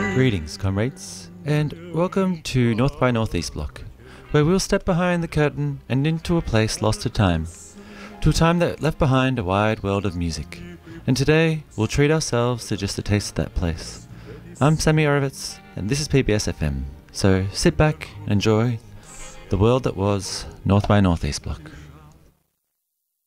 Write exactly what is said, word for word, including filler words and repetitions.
Greetings, comrades, and welcome to North by Northeast Block, where we'll step behind the curtain and into a place lost to time, to a time that left behind a wide world of music. And today, we'll treat ourselves to just a taste of that place. I'm Sammy Orovitz, and this is P B S F M, so sit back and enjoy the world that was North by Northeast Block.